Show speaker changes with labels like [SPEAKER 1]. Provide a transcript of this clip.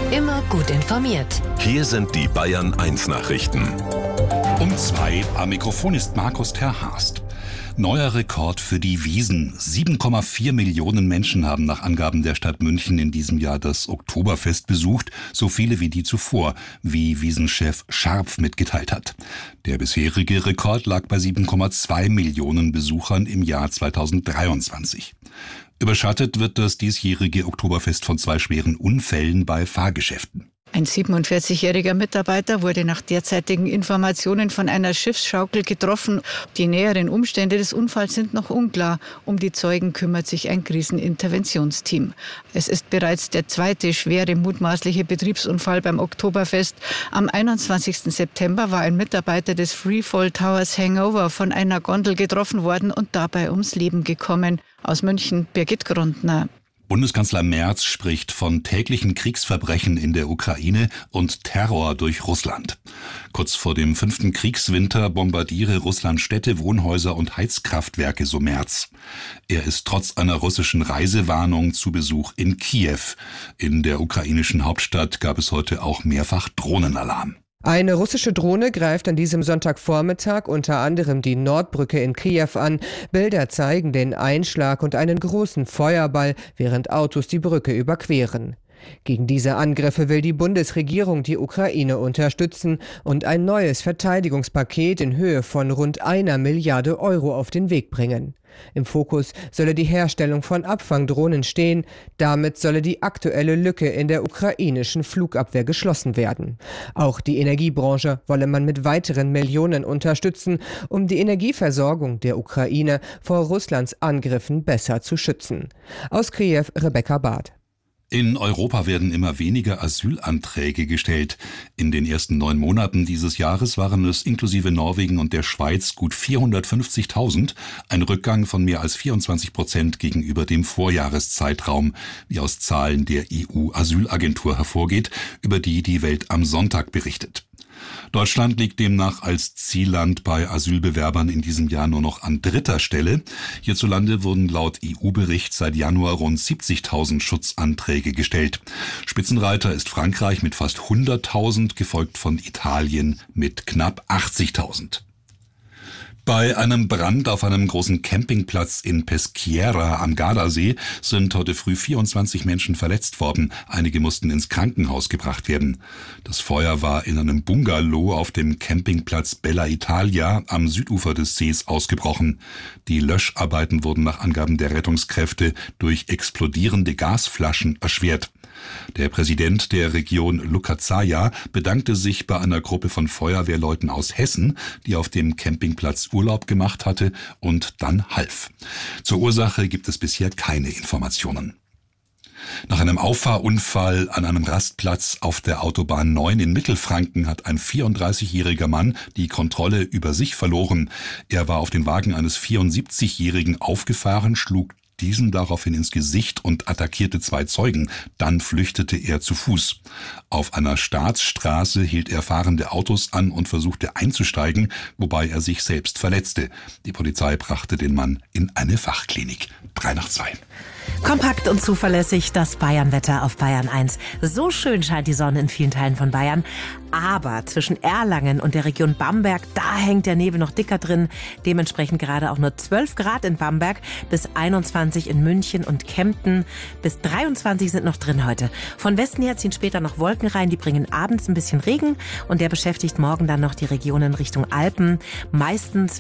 [SPEAKER 1] Immer gut informiert.
[SPEAKER 2] Hier sind die Bayern 1 Nachrichten.
[SPEAKER 3] Um 2 am Mikrofon ist Markus Terhast. Neuer Rekord für die Wiesn. 7,4 Millionen Menschen haben nach Angaben der Stadt München in diesem Jahr das Oktoberfest besucht, so viele wie die zuvor, wie Wiesn-Chef Scharpf mitgeteilt hat. Der bisherige Rekord lag bei 7,2 Millionen Besuchern im Jahr 2023. Überschattet wird das diesjährige Oktoberfest von 2 schweren Unfällen bei Fahrgeschäften.
[SPEAKER 4] Ein 47-jähriger Mitarbeiter wurde nach derzeitigen Informationen von einer Schiffsschaukel getroffen. Die näheren Umstände des Unfalls sind noch unklar. Um die Zeugen kümmert sich ein Kriseninterventionsteam. Es ist bereits der zweite schwere mutmaßliche Betriebsunfall beim Oktoberfest. Am 21. September war ein Mitarbeiter des Freefall Towers Hangover von einer Gondel getroffen worden und dabei ums Leben gekommen. Aus München, Birgit Grundner.
[SPEAKER 3] Bundeskanzler Merz spricht von täglichen Kriegsverbrechen in der Ukraine und Terror durch Russland. Kurz vor dem 5. Kriegswinter bombardiere Russland Städte, Wohnhäuser und Heizkraftwerke, so Merz. Er ist trotz einer russischen Reisewarnung zu Besuch in Kiew. In der ukrainischen Hauptstadt gab es heute auch mehrfach Drohnenalarm.
[SPEAKER 5] Eine russische Drohne greift an diesem Sonntagvormittag unter anderem die Nordbrücke in Kiew an. Bilder zeigen den Einschlag und einen großen Feuerball, während Autos die Brücke überqueren. Gegen diese Angriffe will die Bundesregierung die Ukraine unterstützen und ein neues Verteidigungspaket in Höhe von rund 1 Milliarde Euro auf den Weg bringen. Im Fokus solle die Herstellung von Abfangdrohnen stehen. Damit solle die aktuelle Lücke in der ukrainischen Flugabwehr geschlossen werden. Auch die Energiebranche wolle man mit weiteren Millionen unterstützen, um die Energieversorgung der Ukraine vor Russlands Angriffen besser zu schützen. Aus Kiew, Rebecca Barth.
[SPEAKER 3] In Europa werden immer weniger Asylanträge gestellt. In den ersten 9 Monaten dieses Jahres waren es inklusive Norwegen und der Schweiz gut 450.000, ein Rückgang von mehr als 24% gegenüber dem Vorjahreszeitraum, wie aus Zahlen der EU-Asylagentur hervorgeht, über die die Welt am Sonntag berichtet. Deutschland liegt demnach als Zielland bei Asylbewerbern in diesem Jahr nur noch an 3. Stelle. Hierzulande wurden laut EU-Bericht seit Januar rund 70.000 Schutzanträge gestellt. Spitzenreiter ist Frankreich mit fast 100.000, gefolgt von Italien mit knapp 80.000. Bei einem Brand auf einem großen Campingplatz in Peschiera am Gardasee sind heute früh 24 Menschen verletzt worden. Einige mussten ins Krankenhaus gebracht werden. Das Feuer war in einem Bungalow auf dem Campingplatz Bella Italia am Südufer des Sees ausgebrochen. Die Löscharbeiten wurden nach Angaben der Rettungskräfte durch explodierende Gasflaschen erschwert. Der Präsident der Region Lukatsaya bedankte sich bei einer Gruppe von Feuerwehrleuten aus Hessen, die auf dem Campingplatz Urlaub gemacht hatte und dann half. Zur Ursache gibt es bisher keine Informationen. Nach einem Auffahrunfall an einem Rastplatz auf der Autobahn 9 in Mittelfranken hat ein 34-jähriger Mann die Kontrolle über sich verloren. Er war auf den Wagen eines 74-Jährigen aufgefahren, schlug diesen daraufhin ins Gesicht und attackierte 2 Zeugen. Dann flüchtete er zu Fuß. Auf einer Staatsstraße hielt er fahrende Autos an und versuchte einzusteigen, wobei er sich selbst verletzte. Die Polizei brachte den Mann in eine Fachklinik. 3:03.
[SPEAKER 6] Kompakt und zuverlässig das Bayernwetter auf Bayern 1. So schön scheint die Sonne in vielen Teilen von Bayern. Aber zwischen Erlangen und der Region Bamberg, da hängt der Nebel noch dicker drin. Dementsprechend gerade auch nur 12 Grad in Bamberg, bis 21 in München und Kempten. Bis 23 sind noch drin heute. Von Westen her ziehen später noch Wolken rein, die bringen abends ein bisschen Regen. Und der beschäftigt morgen dann noch die Regionen Richtung Alpen. Meistens